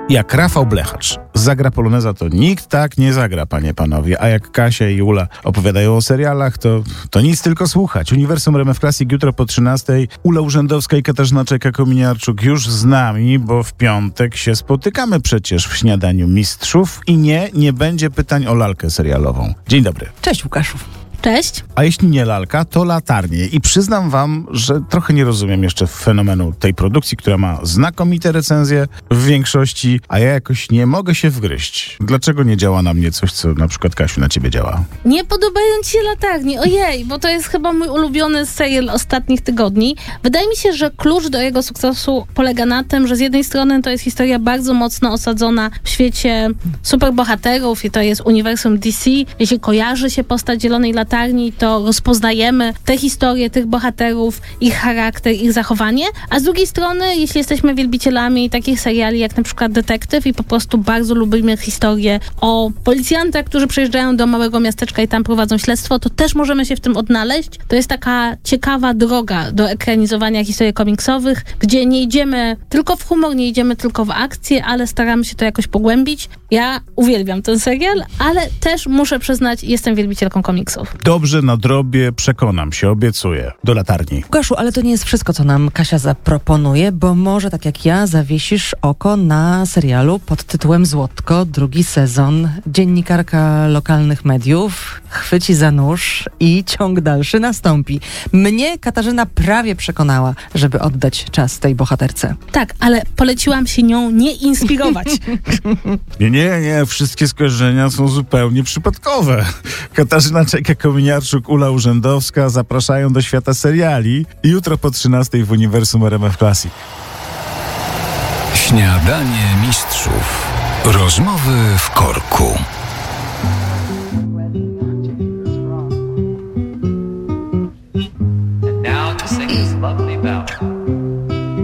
Jak Rafał Blechacz zagra poloneza, to nikt tak nie zagra, panie, panowie. A jak Kasia i Ula opowiadają o serialach, to nic, tylko słuchać. Uniwersum RMF Classic jutro po 13:00. Ula Urzędowska i Katarzyna Czajka-Kominiarczuk już z nami, bo w piątek się spotykamy przecież w Śniadaniu Mistrzów. I nie będzie pytań o lalkę serialową. Dzień dobry. Cześć, Łukaszu. Cześć. A jeśli nie lalka, to latarnie. I przyznam wam, że trochę nie rozumiem jeszcze fenomenu tej produkcji, która ma znakomite recenzje w większości, a ja jakoś nie mogę się wgryźć. Dlaczego nie działa na mnie coś, co na przykład, Kasiu, na ciebie działa? Nie podobają ci się latarnie. Ojej, bo to jest chyba mój ulubiony serial ostatnich tygodni. Wydaje mi się, że klucz do jego sukcesu polega na tym, że z jednej strony to jest historia bardzo mocno osadzona w świecie superbohaterów i to jest uniwersum DC. Jeśli kojarzy się postać Zielonej Latarni, to rozpoznajemy te historie tych bohaterów, ich charakter, ich zachowanie, a z drugiej strony, jeśli jesteśmy wielbicielami takich seriali jak na przykład Detektyw i po prostu bardzo lubimy historię o policjantach, którzy przyjeżdżają do małego miasteczka i tam prowadzą śledztwo, to też możemy się w tym odnaleźć. To jest taka ciekawa droga do ekranizowania historii komiksowych, gdzie nie idziemy tylko w humor, nie idziemy tylko w akcję, ale staramy się to jakoś pogłębić. Ja uwielbiam ten serial, ale też muszę przyznać, jestem wielbicielką komiksów. Dobrze, nadrobię, przekonam się, obiecuję. Do latarni. Łukaszu, ale to nie jest wszystko, co nam Kasia zaproponuje, bo może tak jak ja zawiesisz oko na serialu pod tytułem Złotko, 2. sezon. Dziennikarka lokalnych mediów chwyci za nóż i ciąg dalszy nastąpi. Mnie Katarzyna prawie przekonała, żeby oddać czas tej bohaterce. Tak, ale poleciłam się nią nie inspirować. Nie, wszystkie skojarzenia są zupełnie przypadkowe. Katarzyna Czajka-Kominiarczuk, Ula Urzędowska zapraszają do świata seriali jutro po 13:00 w Uniwersum RMF Classic. Śniadanie Mistrzów. Rozmowy w korku. Now to sing this lovely ballad.